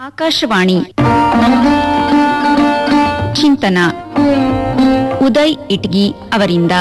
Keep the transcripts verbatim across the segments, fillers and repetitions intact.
ಆಕಾಶವಾಣಿ ಚಿಂತನ ಉದಯ್ ಇಟ್ಗಿ ಅವರಿಂದ.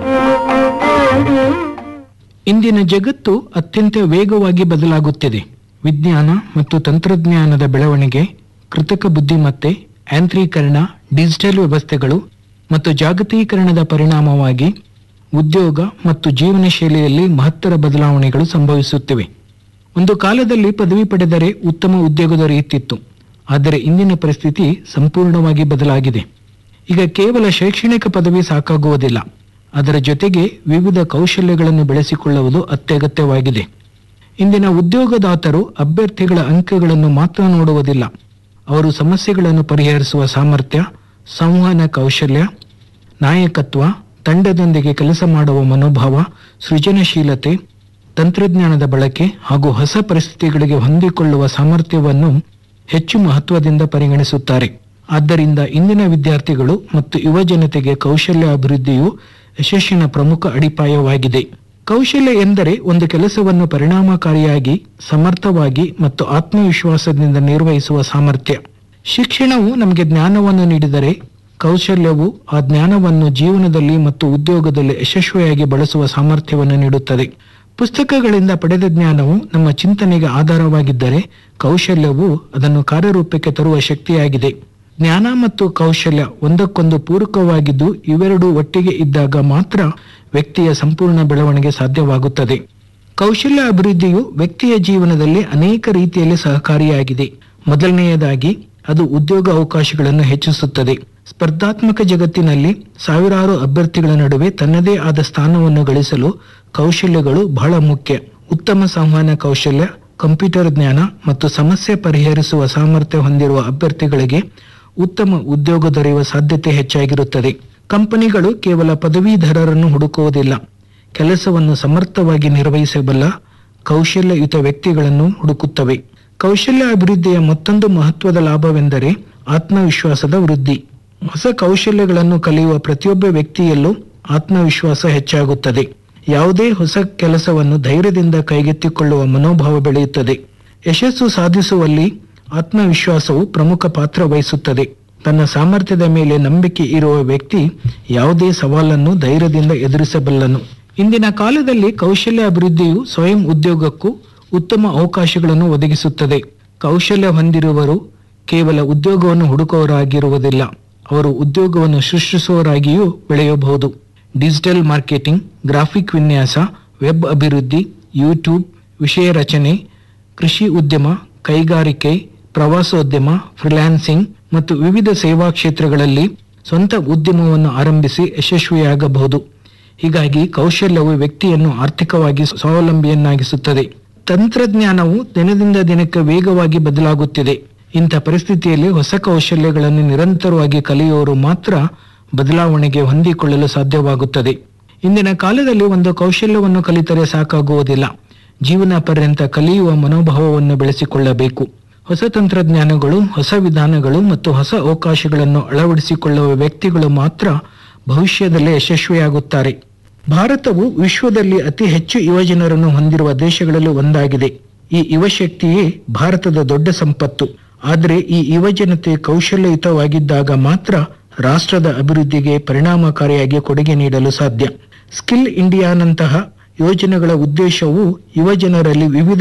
ಇಂದಿನ ಜಗತ್ತು ಅತ್ಯಂತ ವೇಗವಾಗಿ ಬದಲಾಗುತ್ತಿದೆ. ವಿಜ್ಞಾನ ಮತ್ತು ತಂತ್ರಜ್ಞಾನದ ಬೆಳವಣಿಗೆ, ಕೃತಕ ಬುದ್ಧಿಮತ್ತೆ, ಯಾಂತ್ರೀಕರಣ, ಡಿಜಿಟಲ್ ವ್ಯವಸ್ಥೆಗಳು ಮತ್ತು ಜಾಗತೀಕರಣದ ಪರಿಣಾಮವಾಗಿ ಉದ್ಯೋಗ ಮತ್ತು ಜೀವನ ಶೈಲಿಯಲ್ಲಿ ಮಹತ್ತರ ಬದಲಾವಣೆಗಳು ಸಂಭವಿಸುತ್ತಿವೆ. ಒಂದು ಕಾಲದಲ್ಲಿ ಪದವಿ ಪಡೆದರೆ ಉತ್ತಮ ಉದ್ಯೋಗ ದೊರೆಯುತ್ತಿತ್ತು. ಆದರೆ ಇಂದಿನ ಪರಿಸ್ಥಿತಿ ಸಂಪೂರ್ಣವಾಗಿ ಬದಲಾಗಿದೆ. ಈಗ ಕೇವಲ ಶೈಕ್ಷಣಿಕ ಪದವಿ ಸಾಕಾಗುವುದಿಲ್ಲ. ಅದರ ಜೊತೆಗೆ ವಿವಿಧ ಕೌಶಲ್ಯಗಳನ್ನು ಬೆಳೆಸಿಕೊಳ್ಳುವುದು ಅತ್ಯಗತ್ಯವಾಗಿದೆ. ಇಂದಿನ ಉದ್ಯೋಗದಾತರು ಅಭ್ಯರ್ಥಿಗಳ ಅಂಕಗಳನ್ನು ಮಾತ್ರ ನೋಡುವುದಿಲ್ಲ. ಅವರು ಸಮಸ್ಯೆಗಳನ್ನು ಪರಿಹರಿಸುವ ಸಾಮರ್ಥ್ಯ, ಸಂವಹನ ಕೌಶಲ್ಯ, ನಾಯಕತ್ವ, ತಂಡದೊಂದಿಗೆ ಕೆಲಸ ಮಾಡುವ ಮನೋಭಾವ, ಸೃಜನಶೀಲತೆ, ತಂತ್ರಜ್ಞಾನದ ಬಳಕೆ ಹಾಗೂ ಹೊಸ ಪರಿಸ್ಥಿತಿಗಳಿಗೆ ಹೊಂದಿಕೊಳ್ಳುವ ಸಾಮರ್ಥ್ಯವನ್ನು ಹೆಚ್ಚು ಮಹತ್ವದಿಂದ ಪರಿಗಣಿಸುತ್ತಾರೆ. ಆದ್ದರಿಂದ ಇಂದಿನ ವಿದ್ಯಾರ್ಥಿಗಳು ಮತ್ತು ಯುವ ಜನತೆಗೆ ಕೌಶಲ್ಯ ಅಭಿವೃದ್ಧಿಯು ಯಶಸ್ಸಿನ ಪ್ರಮುಖ ಅಡಿಪಾಯವಾಗಿದೆ. ಕೌಶಲ್ಯ ಎಂದರೆ ಒಂದು ಕೆಲಸವನ್ನು ಪರಿಣಾಮಕಾರಿಯಾಗಿ, ಸಮರ್ಥವಾಗಿ ಮತ್ತು ಆತ್ಮವಿಶ್ವಾಸದಿಂದ ನಿರ್ವಹಿಸುವ ಸಾಮರ್ಥ್ಯ. ಶಿಕ್ಷಣವು ನಮಗೆ ಜ್ಞಾನವನ್ನು ನೀಡಿದರೆ, ಕೌಶಲ್ಯವು ಆ ಜ್ಞಾನವನ್ನು ಜೀವನದಲ್ಲಿ ಮತ್ತು ಉದ್ಯೋಗದಲ್ಲಿ ಯಶಸ್ವಿಯಾಗಿ ಬಳಸುವ ಸಾಮರ್ಥ್ಯವನ್ನು ನೀಡುತ್ತದೆ. ಪುಸ್ತಕಗಳಿಂದ ಪಡೆದ ಜ್ಞಾನವು ನಮ್ಮ ಚಿಂತನೆಗೆ ಆಧಾರವಾಗಿದ್ದರೆ, ಕೌಶಲ್ಯವು ಅದನ್ನು ಕಾರ್ಯರೂಪಕ್ಕೆ ತರುವ ಶಕ್ತಿಯಾಗಿದೆ. ಜ್ಞಾನ ಮತ್ತು ಕೌಶಲ್ಯ ಒಂದಕ್ಕೊಂದು ಪೂರಕವಾಗಿದ್ದು, ಇವೆರಡೂ ಒಟ್ಟಿಗೆ ಇದ್ದಾಗ ಮಾತ್ರ ವ್ಯಕ್ತಿಯ ಸಂಪೂರ್ಣ ಬೆಳವಣಿಗೆ ಸಾಧ್ಯವಾಗುತ್ತದೆ. ಕೌಶಲ್ಯ ಅಭಿವೃದ್ಧಿಯು ವ್ಯಕ್ತಿಯ ಜೀವನದಲ್ಲಿ ಅನೇಕ ರೀತಿಯಲ್ಲಿ ಸಹಕಾರಿಯಾಗಿದೆ. ಮೊದಲನೆಯದಾಗಿ, ಅದು ಉದ್ಯೋಗ ಅವಕಾಶಗಳನ್ನು ಹೆಚ್ಚಿಸುತ್ತದೆ. ಸ್ಪರ್ಧಾತ್ಮಕ ಜಗತ್ತಿನಲ್ಲಿ ಸಾವಿರಾರು ಅಭ್ಯರ್ಥಿಗಳ ನಡುವೆ ತನ್ನದೇ ಆದ ಸ್ಥಾನವನ್ನು ಗಳಿಸಲು ಕೌಶಲ್ಯಗಳು ಬಹಳ ಮುಖ್ಯ. ಉತ್ತಮ ಸಂವಹನ ಕೌಶಲ್ಯ, ಕಂಪ್ಯೂಟರ್ ಜ್ಞಾನ ಮತ್ತು ಸಮಸ್ಯೆ ಪರಿಹರಿಸುವ ಸಾಮರ್ಥ್ಯ ಹೊಂದಿರುವ ಅಭ್ಯರ್ಥಿಗಳಿಗೆ ಉತ್ತಮ ಉದ್ಯೋಗ ದೊರೆಯುವ ಸಾಧ್ಯತೆ ಹೆಚ್ಚಾಗಿರುತ್ತದೆ. ಕಂಪನಿಗಳು ಕೇವಲ ಪದವೀಧರರನ್ನು ಹುಡುಕುವುದಿಲ್ಲ, ಕೆಲಸವನ್ನು ಸಮರ್ಥವಾಗಿ ನಿರ್ವಹಿಸಬಲ್ಲ ಕೌಶಲ್ಯಯುತ ವ್ಯಕ್ತಿಗಳನ್ನು ಹುಡುಕುತ್ತವೆ. ಕೌಶಲ್ಯ ಅಭಿವೃದ್ಧಿಯ ಮತ್ತೊಂದು ಮಹತ್ವದ ಲಾಭವೆಂದರೆ ಆತ್ಮವಿಶ್ವಾಸದ ವೃದ್ಧಿ. ಹೊಸ ಕೌಶಲ್ಯಗಳನ್ನು ಕಲಿಯುವ ಪ್ರತಿಯೊಬ್ಬ ವ್ಯಕ್ತಿಯಲ್ಲೂ ಆತ್ಮವಿಶ್ವಾಸ ಹೆಚ್ಚಾಗುತ್ತದೆ. ಯಾವುದೇ ಹೊಸ ಕೆಲಸವನ್ನು ಧೈರ್ಯದಿಂದ ಕೈಗೆತ್ತಿಕೊಳ್ಳುವ ಮನೋಭಾವ ಬೆಳೆಯುತ್ತದೆ. ಯಶಸ್ಸು ಸಾಧಿಸುವಲ್ಲಿ ಆತ್ಮವಿಶ್ವಾಸವು ಪ್ರಮುಖ ಪಾತ್ರ ವಹಿಸುತ್ತದೆ. ತನ್ನ ಸಾಮರ್ಥ್ಯದ ಮೇಲೆ ನಂಬಿಕೆ ಇರುವ ವ್ಯಕ್ತಿ ಯಾವುದೇ ಸವಾಲನ್ನು ಧೈರ್ಯದಿಂದ ಎದುರಿಸಬಲ್ಲನು. ಇಂದಿನ ಕಾಲದಲ್ಲಿ ಕೌಶಲ್ಯ ಅಭಿವೃದ್ಧಿಯು ಸ್ವಯಂ ಉದ್ಯೋಗಕ್ಕೂ ಉತ್ತಮ ಅವಕಾಶಗಳನ್ನು ಒದಗಿಸುತ್ತದೆ. ಕೌಶಲ್ಯ ಹೊಂದಿರುವವರು ಕೇವಲ ಉದ್ಯೋಗವನ್ನು ಹುಡುಕುವವರಾಗಿರುವುದಿಲ್ಲ, ಅವರು ಉದ್ಯೋಗವನ್ನು ಸೃಷ್ಟಿಸುವವರಾಗಿಯೂ ಬೆಳೆಯಬಹುದು. ಡಿಜಿಟಲ್ ಮಾರ್ಕೆಟಿಂಗ್, ಗ್ರಾಫಿಕ್ ವಿನ್ಯಾಸ, ವೆಬ್ ಅಭಿವೃದ್ಧಿ, ಯೂಟ್ಯೂಬ್, ವಿಷಯ ರಚನೆ, ಕೃಷಿ ಉದ್ಯಮ, ಕೈಗಾರಿಕೆ, ಪ್ರವಾಸೋದ್ಯಮ, ಫ್ರೀಲಾನ್ಸಿಂಗ್ ಮತ್ತು ವಿವಿಧ ಸೇವಾ ಕ್ಷೇತ್ರಗಳಲ್ಲಿ ಸ್ವಂತ ಉದ್ಯಮವನ್ನು ಆರಂಭಿಸಿ ಯಶಸ್ವಿಯಾಗಬಹುದು. ಹೀಗಾಗಿ ಕೌಶಲ್ಯವು ವ್ಯಕ್ತಿಯನ್ನು ಆರ್ಥಿಕವಾಗಿ ಸ್ವಾವಲಂಬಿಯನ್ನಾಗಿಸುತ್ತದೆ. ತಂತ್ರಜ್ಞಾನವು ದಿನದಿಂದ ದಿನಕ್ಕೆ ವೇಗವಾಗಿ ಬದಲಾಗುತ್ತಿದೆ. ಇಂಥ ಪರಿಸ್ಥಿತಿಯಲ್ಲಿ ಹೊಸ ಕೌಶಲ್ಯಗಳನ್ನು ನಿರಂತರವಾಗಿ ಕಲಿಯುವವರು ಮಾತ್ರ ಬದಲಾವಣೆಗೆ ಹೊಂದಿಕೊಳ್ಳಲು ಸಾಧ್ಯವಾಗುತ್ತದೆ. ಇಂದಿನ ಕಾಲದಲ್ಲಿ ಒಂದು ಕೌಶಲ್ಯವನ್ನು ಕಲಿತರೆ ಸಾಕಾಗುವುದಿಲ್ಲ. ಜೀವನ ಪರ್ಯಂತ ಕಲಿಯುವ ಮನೋಭಾವವನ್ನು ಬೆಳೆಸಿಕೊಳ್ಳಬೇಕು. ಹೊಸ ತಂತ್ರಜ್ಞಾನಗಳು, ಹೊಸ ವಿಧಾನಗಳು ಮತ್ತು ಹೊಸ ಅವಕಾಶಗಳನ್ನು ಅಳವಡಿಸಿಕೊಳ್ಳುವ ವ್ಯಕ್ತಿಗಳು ಮಾತ್ರ ಭವಿಷ್ಯದಲ್ಲಿ ಯಶಸ್ವಿಯಾಗುತ್ತಾರೆ. ಭಾರತವು ವಿಶ್ವದಲ್ಲಿ ಅತಿ ಹೆಚ್ಚು ಯುವಜನರನ್ನು ಹೊಂದಿರುವ ದೇಶಗಳಲ್ಲಿ ಒಂದಾಗಿದೆ. ಈ ಯುವಶಕ್ತಿಯೇ ಭಾರತದ ದೊಡ್ಡ ಸಂಪತ್ತು. ಆದರೆ ಈ ಯುವಜನತೆ ಕೌಶಲ್ಯಯುತವಾಗಿದ್ದಾಗ ಮಾತ್ರ ರಾಷ್ಟ್ರದ ಅಭಿವೃದ್ಧಿಗೆ ಪರಿಣಾಮಕಾರಿಯಾಗಿ ಕೊಡುಗೆ ನೀಡಲು ಸಾಧ್ಯ. ಸ್ಕಿಲ್ ಇಂಡಿಯಾನಂತಹ ಯೋಜನೆಗಳ ಉದ್ದೇಶವು ಯುವಜನರಲ್ಲಿ ವಿವಿಧ